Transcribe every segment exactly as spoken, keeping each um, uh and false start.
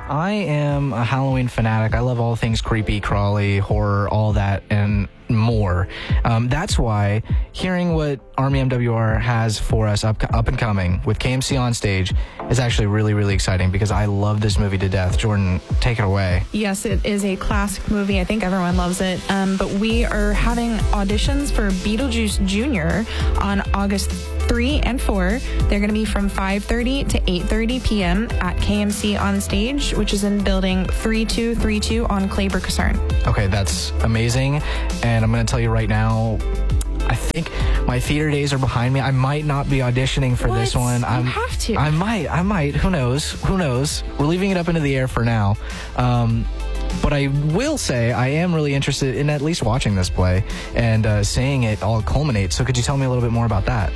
I am a Halloween fanatic. I love all things creepy, crawly, horror, all that, and more. Um, that's why hearing what Army M W R has for us up, up and coming with K M C On Stage is actually really, really exciting because I love this movie to death. Jordan, take it away. Yes, it is a classic movie. I think everyone loves it. Um, but we are having auditions for Beetlejuice Junior on August three and four. They're going to be from five thirty to eight thirty p.m. at K M C On Stage, which is in building three two three two on Kleber Kaserne. Okay, that's amazing. And I'm going to tell you right now, I think my theater days are behind me. I might not be auditioning for what? this one. You I'm, have to. I might. I might. Who knows? Who knows? We're leaving it up into the air for now. Um, but I will say I am really interested in at least watching this play and uh, seeing it all culminate. So could you tell me a little bit more about that?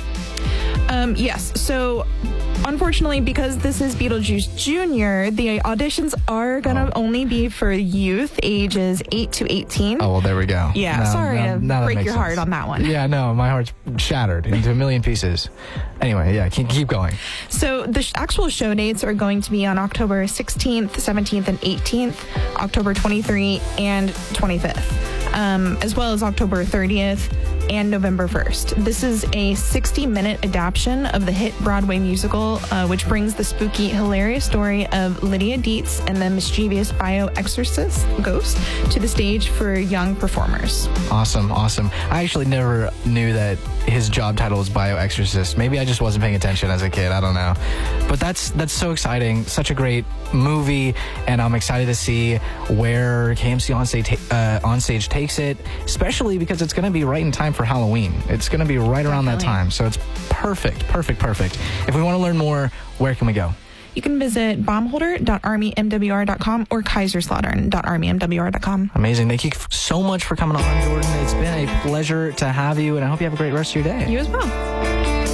Um, yes. So, unfortunately, because this is Beetlejuice Junior, the auditions are going to Oh. only be for youth ages eight to eighteen. Oh, well, there we go. Yeah, Now- sorry now- to now that break makes your heart sense. on that one. Yeah, no, my heart's shattered into a million pieces. Anyway, yeah, keep, keep going. So the sh- actual show dates are going to be on October sixteenth, seventeenth, and eighteenth, October twenty-third and twenty-fifth, um, as well as October thirtieth and November first. This is a sixty-minute adaptation of the hit Broadway musical, uh, which brings the spooky, hilarious story of Lydia Dietz and the mischievous bioexorcist ghost to the stage for young performers. Awesome, awesome. I actually never knew that his job title was bioexorcist. Maybe I just wasn't paying attention as a kid. I don't know. But that's that's so exciting. Such a great movie, and I'm excited to see where K M C On Stage, uh, on stage takes it, especially because it's going to be right in time for Halloween. It's going to be right around that Definitely. time. So it's perfect, perfect, perfect. If we want to learn more, where can we go? You can visit baumholder dot army m w r dot com or kaiserslautern dot army m w r dot com. Amazing. Thank you so much for coming on, Jordan. It's been a pleasure to have you, and I hope you have a great rest of your day. You as well.